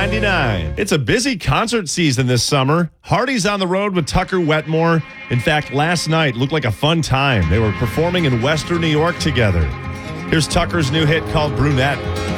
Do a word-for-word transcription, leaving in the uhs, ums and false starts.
ninety-nine. It's a busy concert season this summer. Hardy's on the road with Tucker Wetmore. In fact, last night looked like a fun time. They were performing in Western New York together. Here's Tucker's new hit called Brunette.